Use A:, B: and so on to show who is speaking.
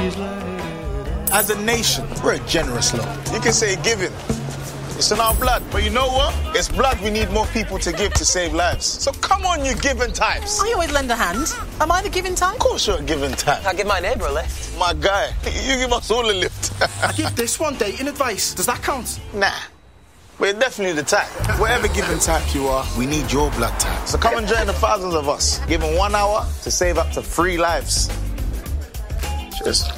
A: As a nation, we're a generous lot.
B: You can say giving. It's in our blood. But you know what? It's blood we need more people to give to save lives. So come on, you giving types.
C: I always lend a hand. Am I the giving type?
B: Of course you're a giving type.
D: I give my neighbour a lift.
B: My guy, you give us all a lift.
A: I give this one dating advice. Does that count?
B: Nah. We're definitely the type.
A: Whatever giving type you are, we need your blood type.
B: So come and join the thousands of us, giving 1 hour to save up to 3 lives. Cheers.